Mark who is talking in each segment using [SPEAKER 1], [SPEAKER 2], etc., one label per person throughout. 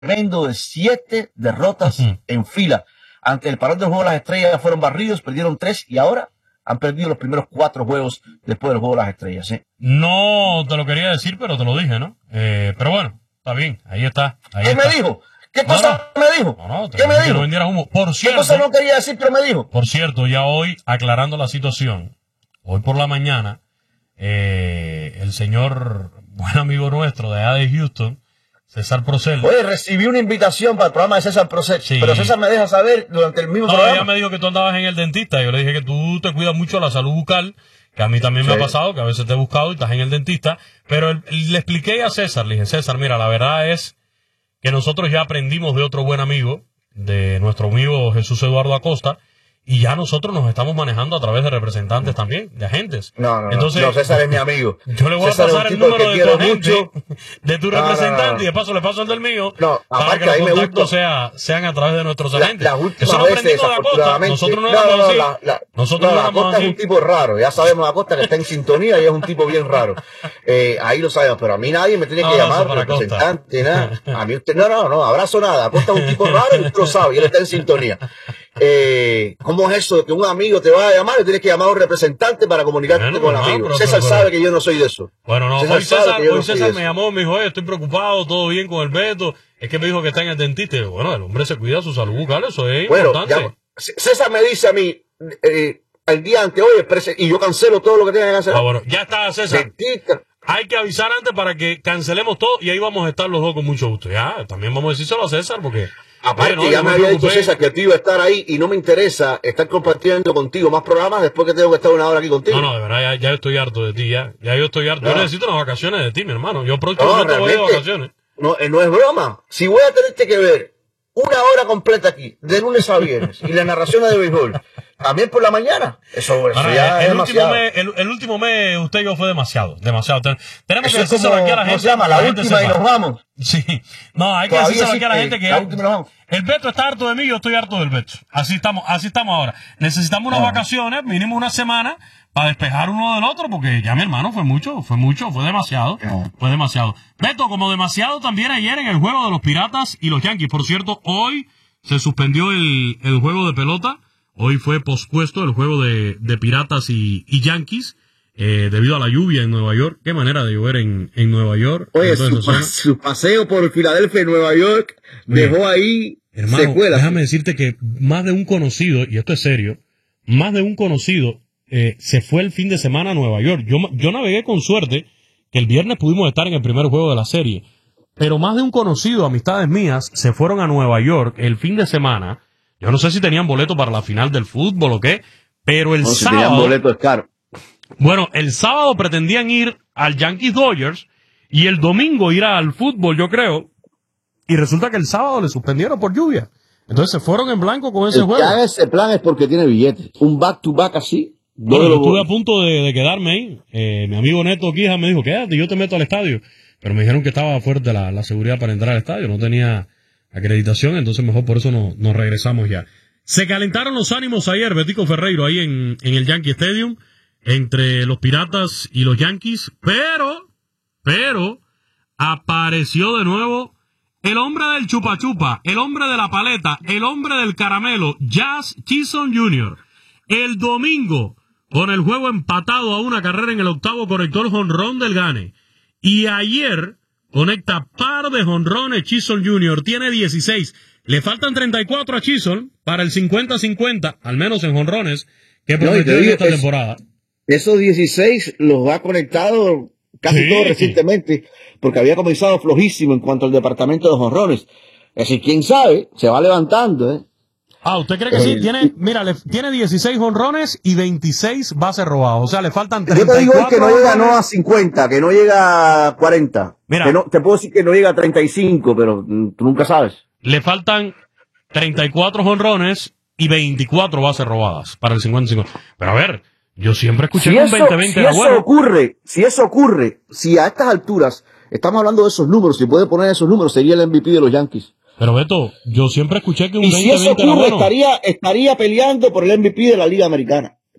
[SPEAKER 1] tremendo de 7 derrotas en fila. Ante el parón del juego de las estrellas fueron barridos, perdieron 3 y ahora han perdido los primeros 4 juegos después del juego de las estrellas.
[SPEAKER 2] No te lo quería decir, pero te lo dije, ¿no? Pero bueno, está bien, ahí está.
[SPEAKER 1] ¿Qué me dijo? ¿Qué cosa me dijo?
[SPEAKER 2] ¿Qué me dijo? No vendieras humo. Por cierto,
[SPEAKER 1] ¿qué cosa no quería decir, pero me dijo?
[SPEAKER 2] Por cierto, ya hoy, aclarando la situación, hoy por la mañana, el señor, buen amigo nuestro de allá de Houston, César Procel.
[SPEAKER 1] Oye, recibí una invitación para el programa de César Procel, sí. Pero César me deja saber durante el mismo programa.
[SPEAKER 2] Ella me dijo que tú andabas en el dentista. Yo le dije que tú te cuidas mucho la salud bucal, que a mí también me ha pasado, que a veces te he buscado y estás en el dentista. Pero le expliqué a César, le dije, César, mira, la verdad es que nosotros ya aprendimos de otro buen amigo, de nuestro amigo Jesús Eduardo Acosta, y ya nosotros nos estamos manejando a través de representantes también, de agentes.
[SPEAKER 1] Entonces, no, César es mi amigo.
[SPEAKER 2] Yo le voy a pasar el número de tu agente, de tu representante, y de paso le paso el del mío, para que los contactos sean a través de nuestros agentes.
[SPEAKER 1] Las últimas veces, desafortunadamente,
[SPEAKER 2] nosotros no éramos así. Nosotros no éramos
[SPEAKER 1] Acosta
[SPEAKER 2] así.
[SPEAKER 1] Es un tipo raro, ya sabemos Acosta que está en sintonía y es un tipo bien raro. Ahí lo sabemos, pero a mí nadie me tiene que llamar representante, nada. A mí usted, no, abrazo nada. Acosta es un tipo raro y usted lo sabe, y él está en sintonía. ¿Cómo es eso de que un amigo te va a llamar y tienes que llamar a un representante para comunicarte con el amigo? César sabe que yo no soy de eso.
[SPEAKER 2] Bueno, no, hoy César me llamó, me dijo, oye, estoy preocupado, todo bien con el Beto. Es que me dijo que está en el dentista. Y bueno, el hombre se cuida su salud bucal, eso es importante.
[SPEAKER 1] César me dice a mí, el día antes, oye, y yo cancelo todo lo que tenga que cancelar.
[SPEAKER 2] Bueno, ya está, César.
[SPEAKER 1] Dentista.
[SPEAKER 2] Hay que avisar antes para que cancelemos todo y ahí vamos a estar los dos con mucho gusto. Ya, también vamos a decírselo a César porque...
[SPEAKER 1] Aparte, ya me había dicho César que tú ibas a estar ahí y no me interesa estar compartiendo contigo más programas después que tengo que estar una hora aquí contigo.
[SPEAKER 2] No, de verdad, ya estoy harto de ti, ya yo estoy harto. Yo necesito unas vacaciones de ti, mi hermano. Yo próximamente voy de vacaciones.
[SPEAKER 1] No es broma. Si voy a tenerte que ver una hora completa aquí, de lunes a viernes, y las narraciones de béisbol, también por la mañana, eso ya es demasiado.
[SPEAKER 2] El último mes, usted y yo fue demasiado. Tenemos que
[SPEAKER 1] decírselo aquí a la gente. Se llama la última y nos vamos.
[SPEAKER 2] Sí. No, hay que decírselo aquí a la gente que el Beto está harto de mí, yo estoy harto del Beto. Así estamos ahora. Necesitamos unas vacaciones, mínimo una semana, para despejar uno del otro, porque ya mi hermano fue demasiado. Fue demasiado. Beto, como demasiado también ayer en el juego de los Piratas y los Yankees. Por cierto, hoy se suspendió el juego de pelota. Hoy fue pospuesto el juego de Piratas y Yankees debido a la lluvia en Nueva York. Qué manera de llover en Nueva York.
[SPEAKER 1] Oye, su paseo por Filadelfia y Nueva York dejó ahí secuelas.
[SPEAKER 2] Déjame decirte que más de un conocido, y esto es serio, se fue el fin de semana a Nueva York. Yo navegué con suerte que el viernes pudimos estar en el primer juego de la serie. Pero más de un conocido, amistades mías, se fueron a Nueva York el fin de semana. Yo no sé si tenían boleto para la final del fútbol o qué, pero el sábado... Si tenían
[SPEAKER 1] boleto es caro.
[SPEAKER 2] Bueno, el sábado pretendían ir al Yankees Dodgers y el domingo ir al fútbol, yo creo. Y resulta que el sábado le suspendieron por lluvia. Entonces se fueron en blanco con ese juego.
[SPEAKER 1] Que haga ese plan es porque tiene billetes. Un back-to-back así.
[SPEAKER 2] Bueno, yo estuve a punto de quedarme ahí. Mi amigo Neto Quija me dijo, quédate, yo te meto al estadio. Pero me dijeron que estaba fuerte la seguridad para entrar al estadio. No tenía acreditación, entonces mejor por eso nos regresamos ya. Se calentaron los ánimos ayer, Betico Ferreiro, ahí en el Yankee Stadium, entre los Piratas y los Yankees, pero apareció de nuevo el hombre del chupa chupa, el hombre de la paleta, el hombre del caramelo, Jazz Chisholm Jr. El domingo, con el juego empatado a una carrera en el octavo, conectó el jonrón del Gane. Y ayer conecta par de jonrones Chisholm Jr., tiene 16. Le faltan 34 a Chisholm para el 50-50, al menos en jonrones, que prometió en esta temporada.
[SPEAKER 1] Esos 16 los ha conectado casi todos recientemente, porque había comenzado flojísimo en cuanto al departamento de jonrones. Es decir, quién sabe, se va levantando, ¿eh?
[SPEAKER 2] ¿Usted cree que sí? Tiene 16 jonrones y 26 bases robadas. O sea, le faltan 34.
[SPEAKER 1] Yo te digo que no llega a 50, que no llega a 40. Mira, que no, te puedo decir que no llega a 35, pero tú nunca sabes.
[SPEAKER 2] Le faltan 34 jonrones y 24 bases robadas para el 50-50. Pero a ver, yo siempre escuché que un 20-20 era bueno.
[SPEAKER 1] Si eso ocurre, si a estas alturas estamos hablando de esos números, si puede poner esos números, sería el MVP de los Yankees.
[SPEAKER 2] Pero Beto, yo siempre escuché que un 20-20
[SPEAKER 1] si eso ocurre,
[SPEAKER 2] era bueno.
[SPEAKER 1] estaría peleando por el MVP de la Liga Americana.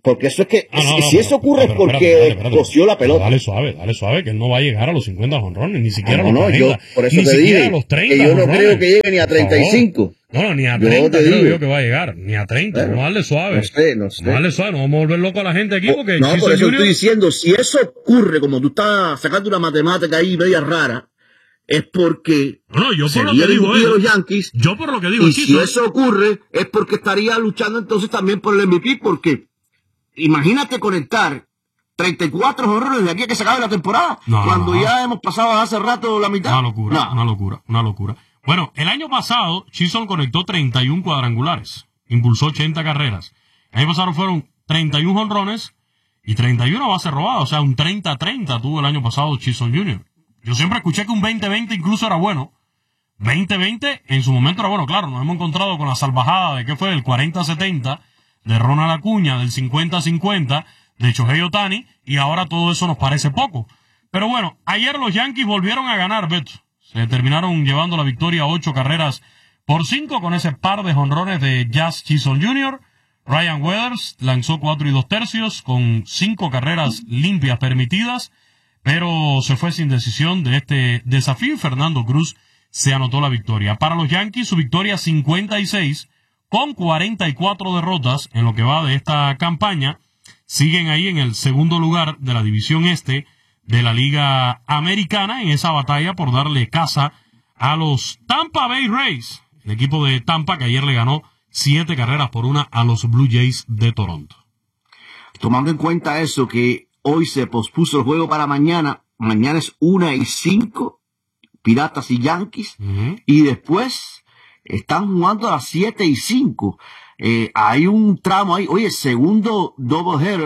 [SPEAKER 1] porque eso es que, si eso ocurre es porque coció la pelota.
[SPEAKER 2] Dale suave, que él no va a llegar a los 50 jonrones, ni siquiera a los 30.
[SPEAKER 1] Yo, por eso
[SPEAKER 2] ni
[SPEAKER 1] te dije,
[SPEAKER 2] a los 30
[SPEAKER 1] que yo no creo que llegue ni a 35.
[SPEAKER 2] No, ni a 30 creo yo que va a llegar, ni a 30, bueno, vamos a darle suave.
[SPEAKER 1] No sé.
[SPEAKER 2] Vamos a darle suave, no vamos a volver loco a la gente aquí porque...
[SPEAKER 1] No, por eso estoy diciendo, si eso ocurre, como tú estás sacando una matemática ahí media rara, es porque
[SPEAKER 2] yo por lo que digo
[SPEAKER 1] los Yankees.
[SPEAKER 2] Yo por lo que digo
[SPEAKER 1] y si eso ocurre, es porque estaría luchando entonces también por el MVP, porque imagínate conectar 34 jonrones de aquí a que se acabe la temporada, cuando ya hemos pasado hace rato la mitad.
[SPEAKER 2] Una locura. Bueno, el año pasado Chisholm conectó 31 cuadrangulares, impulsó 80 carreras. El año pasado fueron 31 jonrones y 31 bases robadas, o sea, un 30-30 tuvo el año pasado Chisholm Jr. Yo siempre escuché que un 20-20 incluso era bueno. 20-20 en su momento era bueno, claro, nos hemos encontrado con la salvajada de que fue el 40-70 de Ronald Acuña, del 50-50 de Shohei Ohtani, y ahora todo eso nos parece poco. Pero bueno, ayer los Yankees volvieron a ganar, Beto. Se terminaron llevando la victoria 8-5 con ese par de jonrones de Jazz Chisholm Jr. Ryan Weathers lanzó 4 2/3 con 5 carreras limpias permitidas, pero se fue sin decisión de este desafío. Fernando Cruz se anotó la victoria. Para los Yankees, su victoria 56 con 44 derrotas en lo que va de esta campaña. Siguen ahí en el segundo lugar de la división este de la Liga Americana en esa batalla por darle caza a los Tampa Bay Rays, el equipo de Tampa que ayer le ganó 7-1 a los Blue Jays de Toronto.
[SPEAKER 1] Tomando en cuenta eso, que hoy se pospuso el juego para mañana es 1:05, Piratas y Yankees, y después están jugando a las 7:05. Hay un tramo ahí, oye, segunda doble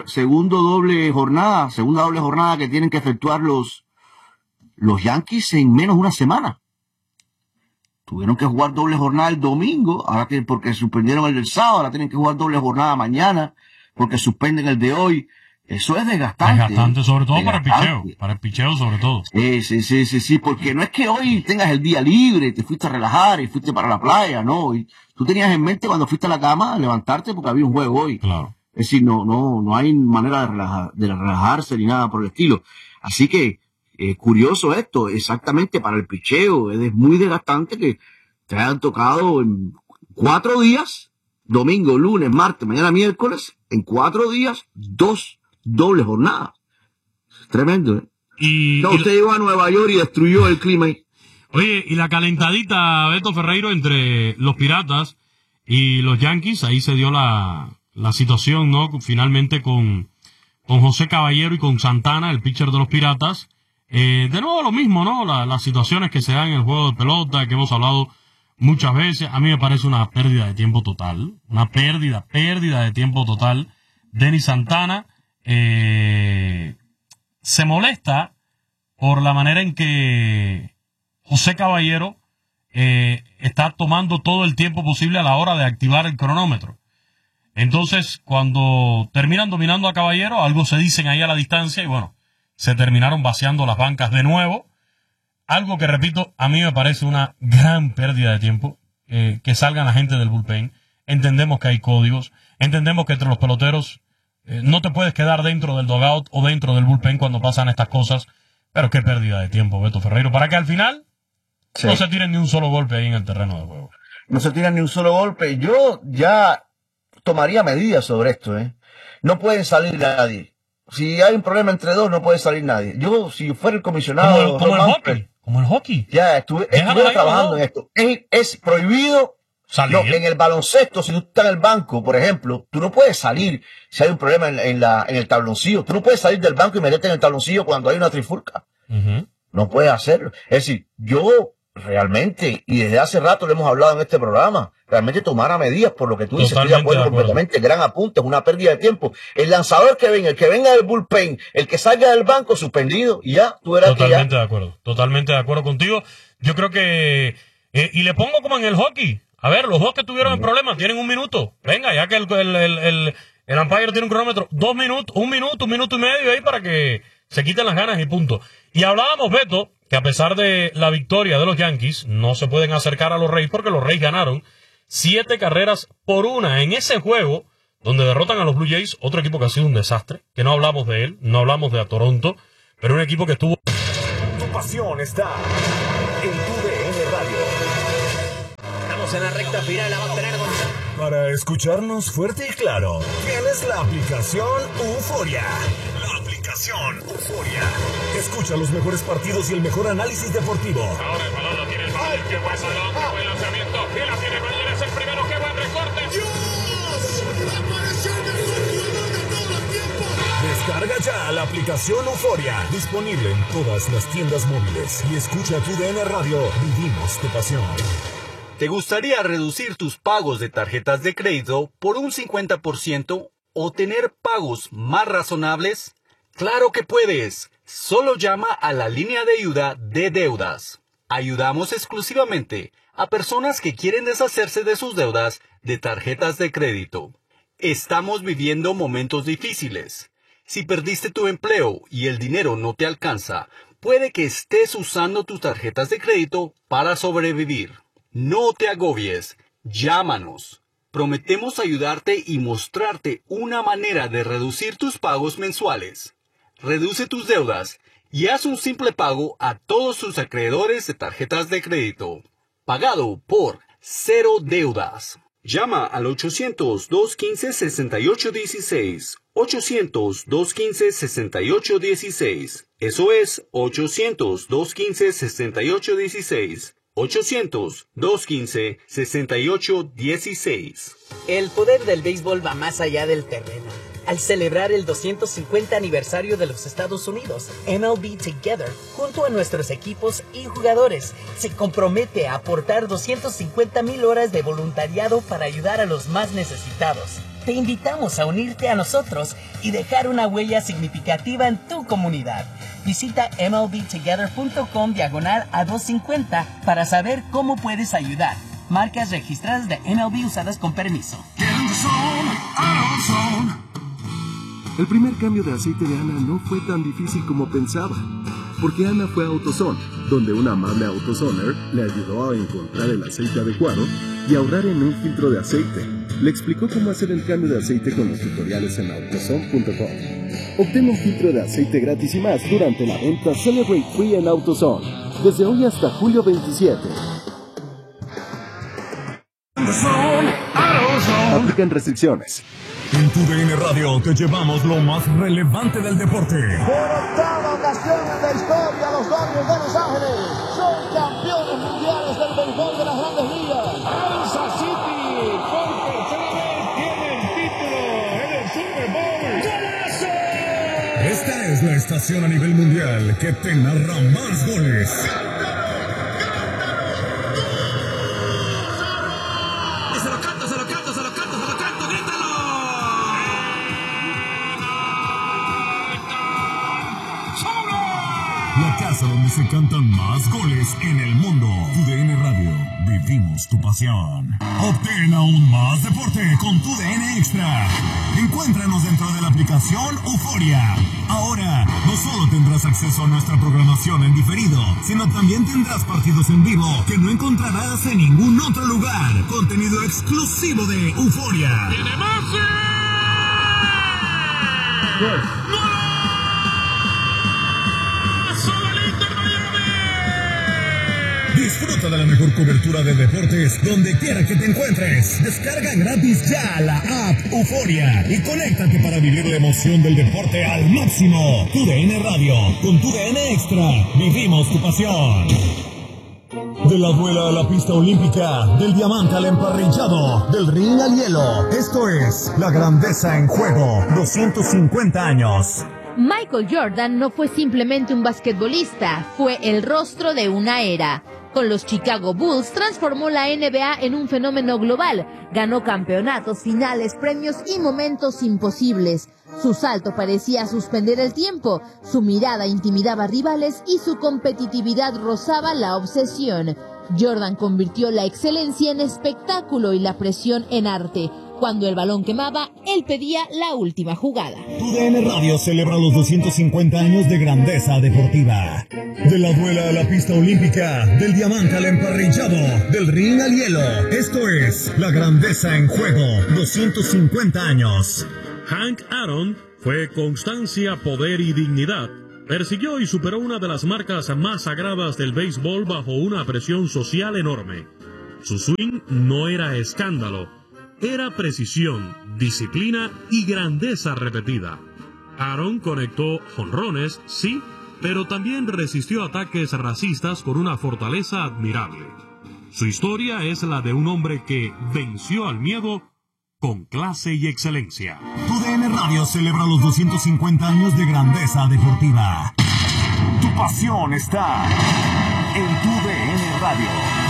[SPEAKER 1] jornada que tienen que efectuar los Yankees en menos de una semana. Tuvieron que jugar doble jornada el domingo, ahora porque suspendieron el del sábado, ahora tienen que jugar doble jornada mañana, porque suspenden el de hoy. Eso es desgastante.
[SPEAKER 2] Desgastante, sobre todo para el picheo sobre todo.
[SPEAKER 1] Sí, porque no es que hoy tengas el día libre, te fuiste a relajar y fuiste para la playa, no. Y tú tenías en mente cuando fuiste a la cama levantarte porque había un juego hoy.
[SPEAKER 2] Claro.
[SPEAKER 1] Es decir, no hay manera de relajarse ni nada por el estilo. Así que, curioso esto, exactamente para el picheo, es muy desgastante que te hayan tocado en 4 días, domingo, lunes, martes, mañana, miércoles, en 4 días, 2 doble jornada. Tremendo, ¿eh? Usted llegó a Nueva York y destruyó el clima ahí.
[SPEAKER 2] Oye, y la calentadita, Beto Ferreiro, entre los Piratas y los Yankees, ahí se dio la situación, ¿no? Finalmente con José Caballero y con Santana, el pitcher de los Piratas. De nuevo lo mismo, ¿no? Las situaciones que se dan en el juego de pelota, que hemos hablado muchas veces. A mí me parece una pérdida de tiempo total. Una pérdida de tiempo total. Denis Santana se molesta por la manera en que José Caballero está tomando todo el tiempo posible a la hora de activar el cronómetro. Entonces, cuando terminan dominando a Caballero, algo se dicen ahí a la distancia y bueno, se terminaron vaciando las bancas de nuevo. Algo que, repito, a mí me parece una gran pérdida de tiempo, que salgan la gente del bullpen. Entendemos que hay códigos, entendemos que entre los peloteros no te puedes quedar dentro del dugout o dentro del bullpen cuando pasan estas cosas, pero qué pérdida de tiempo, Beto Ferreiro, para que al final no se tiren ni un solo golpe ahí en el terreno de juego.
[SPEAKER 1] No se tiran ni un solo golpe. Yo ya tomaría medidas sobre esto, ¿eh? No pueden salir nadie. Si hay un problema entre dos, no puede salir nadie. Yo, si fuera el comisionado...
[SPEAKER 2] Como el hockey.
[SPEAKER 1] Ya, estuve trabajando en esto. Es prohibido salir. No, en el baloncesto, si tú estás en el banco, por ejemplo, tú no puedes salir si hay un problema en el tabloncillo. Tú no puedes salir del banco y meterte en el tabloncillo cuando hay una trifulca. No puedes hacerlo. Es decir, yo realmente, y desde hace rato lo hemos hablado en este programa, realmente tomara medidas por lo que tú dices. Estoy de acuerdo completamente. Gran apunte, es una pérdida de tiempo. El lanzador que venga, el que venga del bullpen, el que salga del banco, suspendido, y ya, tú verás que ya.
[SPEAKER 2] Totalmente de acuerdo contigo. Yo creo que, y le pongo como en el hockey. A ver, los dos que tuvieron el problema tienen 1 minuto. Venga, ya que el umpire tiene un cronómetro, 2 minutos, 1 minuto, 1 minuto y medio ahí para que se quiten las ganas y punto. Y hablábamos, Beto, que a pesar de la victoria de los Yankees, no se pueden acercar a los Rays porque los Rays ganaron 7-1 en ese juego donde derrotan a los Blue Jays, otro equipo que ha sido un desastre, que no hablamos de él, no hablamos de a Toronto, pero un equipo que estuvo...
[SPEAKER 3] Tu pasión está en TUDN Radio.
[SPEAKER 4] Estamos en la recta final, la va a tener Gonzalo.
[SPEAKER 3] Para escucharnos fuerte y claro, tienes la aplicación Euforia. La aplicación Euforia. Escucha los mejores partidos y el mejor análisis deportivo.
[SPEAKER 5] Ahora el balón lo tiene el Valle, qué buen balón, qué buen lanzamiento. Y la tiene Valle, es el primero, qué buen recorte.
[SPEAKER 6] ¡Dios! ¡Apareció el mejor jugador de todo el tiempo!
[SPEAKER 3] Descarga ya la aplicación Euforia. Disponible en todas las tiendas móviles. Y escucha TUDN Radio. Vivimos tu pasión.
[SPEAKER 7] ¿Te gustaría reducir tus pagos de tarjetas de crédito por un 50% o tener pagos más razonables? ¡Claro que puedes! Solo llama a la línea de ayuda de deudas. Ayudamos exclusivamente a personas que quieren deshacerse de sus deudas de tarjetas de crédito. Estamos viviendo momentos difíciles. Si perdiste tu empleo y el dinero no te alcanza, puede que estés usando tus tarjetas de crédito para sobrevivir. No te agobies, llámanos. Prometemos ayudarte y mostrarte una manera de reducir tus pagos mensuales. Reduce tus deudas y haz un simple pago a todos tus acreedores de tarjetas de crédito. Pagado por cero deudas. Llama al 800-215-6816. 800-215-6816. Eso es 800-215-6816. 800-215-6816.
[SPEAKER 4] El poder del béisbol va más allá del terreno. Al celebrar el 250 aniversario de los Estados Unidos, MLB Together, junto a nuestros equipos y jugadores, se compromete a aportar 250,000 horas de voluntariado para ayudar a los más necesitados. Te invitamos a unirte a nosotros y dejar una huella significativa en tu comunidad. Visita mlbtogether.com/a250 para saber cómo puedes ayudar. Marcas registradas de MLB usadas con permiso.
[SPEAKER 8] El primer cambio de aceite de Ana no fue tan difícil como pensaba, porque Ana fue a AutoZone, donde un amable AutoZoner le ayudó a encontrar el aceite adecuado y ahorrar en un filtro de aceite. Le explicó cómo hacer el cambio de aceite con los tutoriales en AutoZone.com. Obtén un filtro de aceite gratis y más durante la venta Celebrate Free en AutoZone, desde hoy hasta julio 27. Aplican restricciones.
[SPEAKER 3] En TUDN Radio te llevamos lo más relevante del deporte.
[SPEAKER 9] Por octava ocasión en la historia, los Dodgers de Los Ángeles son campeones mundiales del béisbol de las Grandes Ligas.
[SPEAKER 5] Kansas City, por tercera vez, tiene el título en el Super Bowl. ¡Golazo!
[SPEAKER 3] Esta es la estación a nivel mundial que te narra más goles. La casa donde se cantan más goles en el mundo. TUDN Radio. Vivimos tu pasión. Obtén aún más deporte con TUDN Extra. Encuéntranos dentro de la aplicación Euforia. Ahora, no solo tendrás acceso a nuestra programación en diferido, sino también tendrás partidos en vivo que no encontrarás en ningún otro lugar. Contenido exclusivo de Euforia.
[SPEAKER 5] ¡Tiene más!
[SPEAKER 3] Disfruta de la mejor cobertura de deportes donde quiera que te encuentres. Descarga gratis ya la app Euforia y conéctate para vivir la emoción del deporte al máximo. TUDN Radio, con TUDN Extra, vivimos tu pasión. De la duela a la pista olímpica, del diamante al emparrillado, del ring al hielo. Esto es la grandeza en juego. 250 años.
[SPEAKER 10] Michael Jordan no fue simplemente un basquetbolista, fue el rostro de una era. Con los Chicago Bulls transformó la NBA en un fenómeno global. Ganó campeonatos, finales, premios y momentos imposibles. Su salto parecía suspender el tiempo, su mirada intimidaba a rivales y su competitividad rozaba la obsesión. Jordan convirtió la excelencia en espectáculo y la presión en arte. Cuando el balón quemaba, Él pedía la última jugada.
[SPEAKER 3] TUDN Radio celebra los 250 años de grandeza deportiva. De la duela a la pista olímpica, del diamante al emparrillado, del ring al hielo. Esto es la grandeza en juego. 250 años.
[SPEAKER 2] Hank Aaron fue constancia, poder y dignidad. Persiguió y superó una de las marcas más sagradas del béisbol bajo una presión social enorme. Su swing no era escándalo, era precisión, disciplina y grandeza repetida. Aaron conectó jonrones, sí, pero también resistió ataques racistas con una fortaleza admirable. Su historia es la de un hombre que venció al miedo con clase y excelencia.
[SPEAKER 3] TUDN Radio celebra los 250 años de grandeza deportiva. Tu pasión está en TUDN Radio.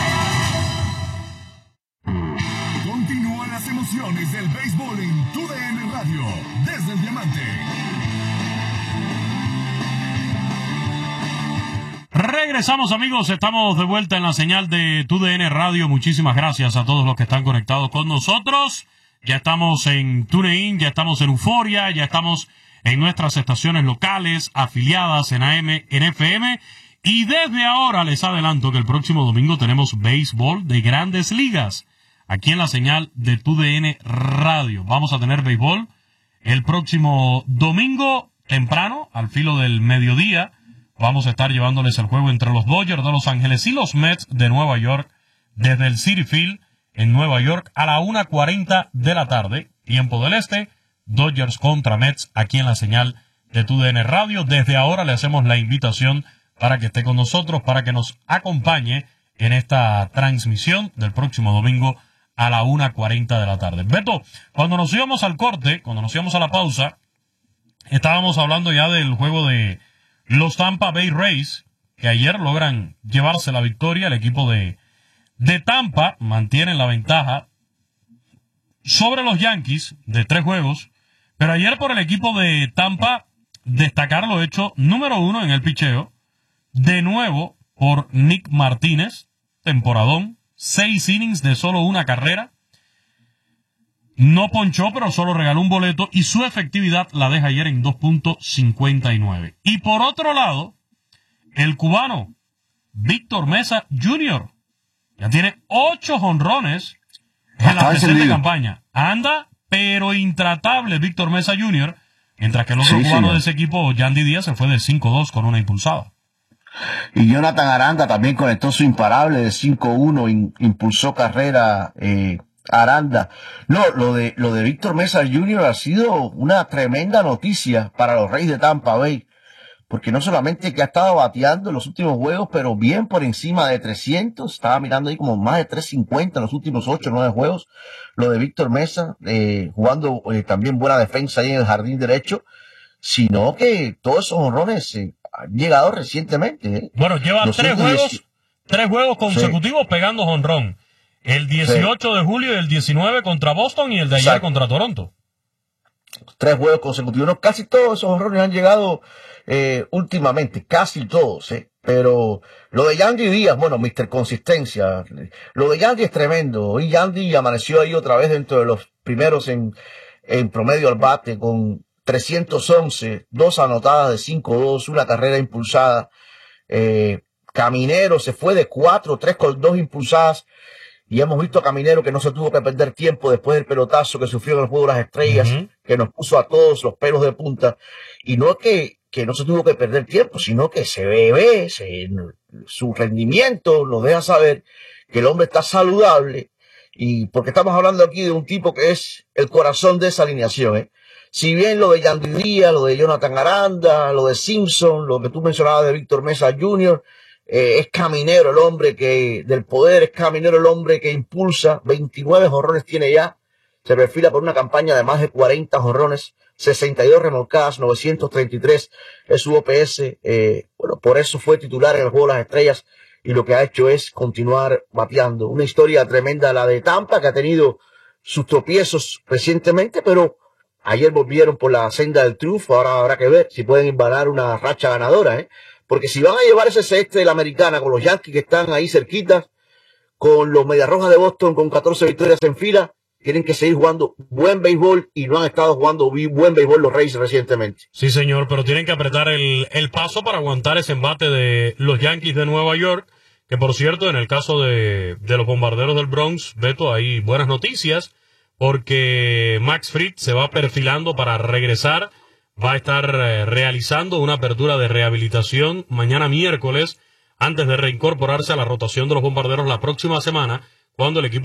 [SPEAKER 3] Continúan las emociones del béisbol en TUDN Radio, desde el Diamante.
[SPEAKER 2] Regresamos, amigos, estamos de vuelta en la señal de TUDN Radio. Muchísimas gracias a todos los que están conectados con nosotros. Ya estamos en TuneIn, ya estamos en Euforia, ya estamos en nuestras estaciones locales, afiliadas en AM, en FM. Y desde ahora les adelanto que el próximo domingo tenemos béisbol de Grandes Ligas, aquí en la señal de TUDN Radio. Vamos a tener béisbol el próximo domingo temprano, al filo del mediodía. Vamos a estar llevándoles el juego entre los Dodgers de Los Ángeles y los Mets de Nueva York desde el Citi Field en Nueva York a la 1:40 de la tarde, tiempo del este. Dodgers contra Mets aquí en la señal de TUDN Radio. Desde ahora le hacemos la invitación para que esté con nosotros, para que nos acompañe en esta transmisión del próximo domingo a la 1:40 de la tarde. Beto, cuando nos íbamos al corte, cuando nos íbamos a la pausa, estábamos hablando ya del juego de los Tampa Bay Rays, que ayer logran llevarse la victoria. El equipo de Tampa mantiene la ventaja sobre los Yankees de 3 juegos, pero ayer por el equipo de Tampa destacar lo hecho número 1 en el picheo, de nuevo por Nick Martínez, temporadón, 6 innings de solo una carrera, no ponchó pero solo regaló un boleto y su efectividad la deja ayer en 2.59. Y por otro lado, el cubano Víctor Mesa Jr. ya tiene 8 jonrones en la presente campaña. Anda, pero intratable Víctor Mesa Jr., mientras que el otro cubano de ese equipo, Yandy Díaz, se fue de 5-2 con una impulsada.
[SPEAKER 1] Y Jonathan Aranda también conectó su imparable de 5-1, impulsó carrera Aranda. No, lo de Víctor Mesa Jr. ha sido una tremenda noticia para los Reyes de Tampa Bay, porque no solamente que ha estado bateando en los últimos juegos, pero bien por encima de 300, estaba mirando ahí como más de 350 en los últimos 8 o 9 juegos, lo de Víctor Mesa, jugando también buena defensa ahí en el jardín derecho, sino que todos esos honrones han llegado recientemente.
[SPEAKER 2] Bueno, lleva 3 juegos consecutivos pegando jonrón. El 18 de julio y el 19 contra Boston y el de ayer contra Toronto.
[SPEAKER 1] 3 juegos consecutivos. No, casi todos esos honrones han llegado últimamente, casi todos, pero lo de Yandy Díaz, bueno, Mr. Consistencia, lo de Yandy es tremendo. Y Yandy amaneció ahí otra vez dentro de los primeros en promedio al bate con 311, 2 anotadas de 5-2, una carrera impulsada. Caminero se fue de 4-3 con 2 impulsadas. Y hemos visto a Caminero que no se tuvo que perder tiempo después del pelotazo que sufrió en el Juego de las Estrellas, que nos puso a todos los pelos de punta. Y no que no se tuvo que perder tiempo, sino que se ve, su rendimiento nos deja saber que el hombre está saludable. Y porque estamos hablando aquí de un tipo que es el corazón de esa alineación, Si bien lo de Yandy Díaz, lo de Jonathan Aranda, lo de Simpson, lo que tú mencionabas de Víctor Mesa Jr., es Caminero el hombre del poder, es Caminero el hombre que impulsa. 29 jonrones tiene ya, se perfila por una campaña de más de 40 jonrones, 62 remolcadas, 933 es su OPS. Bueno, por eso fue titular en el Juego de las Estrellas y lo que ha hecho es continuar bateando. Una historia tremenda la de Tampa, que ha tenido sus tropiezos recientemente, pero ayer volvieron por la senda del triunfo. Ahora habrá que ver si pueden embalar una racha ganadora, Porque si van a llevar ese este de la Americana con los Yankees que están ahí cerquitas, con los Medias Rojas de Boston con 14 victorias en fila, Tienen que seguir jugando buen béisbol y no han estado jugando buen béisbol los Rays recientemente.
[SPEAKER 2] Sí, señor, pero tienen que apretar el paso para aguantar ese embate de los Yankees de Nueva York, que por cierto, en el caso de los Bombarderos del Bronx, Beto, hay buenas noticias, porque Max Fried se va perfilando para regresar, va a estar realizando una apertura de rehabilitación mañana miércoles, antes de reincorporarse a la rotación de los Bombarderos la próxima semana, cuando el equipo